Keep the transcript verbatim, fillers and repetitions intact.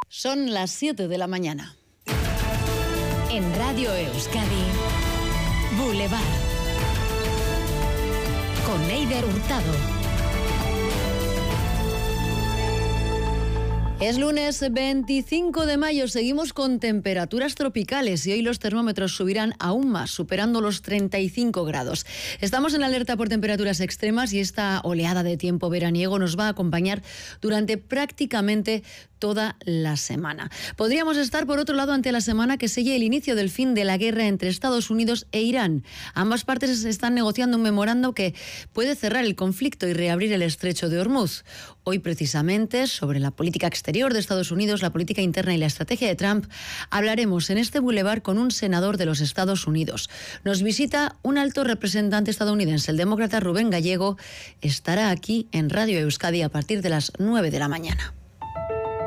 Son las siete de la mañana. En Radio Euskadi, Boulevard. Con Eider Hurtado. Es lunes veinticinco de mayo, seguimos con temperaturas tropicales y hoy los termómetros subirán aún más, superando los treinta y cinco grados. Estamos en alerta por temperaturas extremas y esta oleada de tiempo veraniego nos va a acompañar durante prácticamente toda la semana. Podríamos estar, por otro lado, ante la semana que sigue el inicio del fin de la guerra entre Estados Unidos e Irán. Ambas partes están negociando un memorando que puede cerrar el conflicto y reabrir el estrecho de Hormuz. Hoy, precisamente, sobre la política exterior de Estados Unidos, la política interna y la estrategia de Trump, hablaremos en este Boulevard con un senador de los Estados Unidos. Nos visita un alto representante estadounidense, el demócrata Rubén Gallego. Estará aquí en Radio Euskadi a partir de las nueve de la mañana.